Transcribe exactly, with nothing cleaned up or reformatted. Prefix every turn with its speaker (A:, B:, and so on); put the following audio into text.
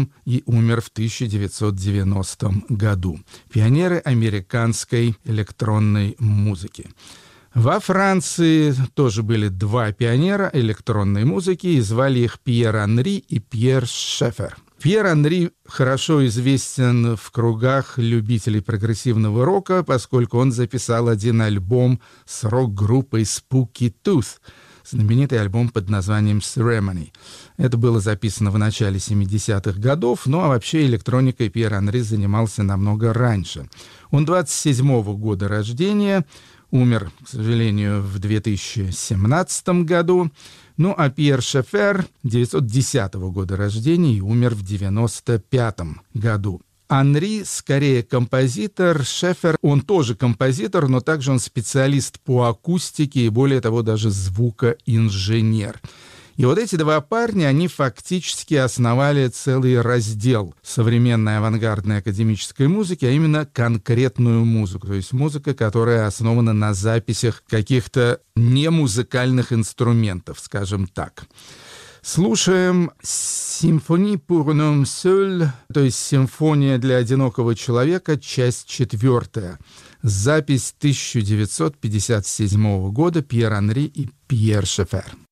A: семидесятом и умер в тысяча девятьсот девяностом году. Пионеры американской электронной музыки. Во Франции тоже были два пионера электронной музыки, и звали их Пьер Анри и Пьер Шефер. Пьер Анри хорошо известен в кругах любителей прогрессивного рока, поскольку он записал один альбом с рок-группой Spooky Tooth, знаменитый альбом под названием Ceremony. Это было записано в начале семидесятых годов, ну а вообще электроникой Пьер Анри занимался намного раньше. Он двадцать седьмого года рождения, умер, к сожалению, в две тысячи семнадцатом году. Ну а Пьер Шефер девятьсот десятого года рождения и умер в девяносто пятом году. Анри скорее композитор, Шефер, он тоже композитор, но также он специалист по акустике и, более того, даже звукоинженер. И вот эти два парня, они фактически основали целый раздел современной авангардной академической музыки, а именно конкретную музыку, то есть музыка, которая основана на записях каких-то немузыкальных инструментов, скажем так. Слушаем «Symphonie pour un homme seul», то есть «Симфония для одинокого человека», часть четвертая. Запись тысяча девятьсот пятьдесят седьмого года, Пьер Анри и Пьер Шефер.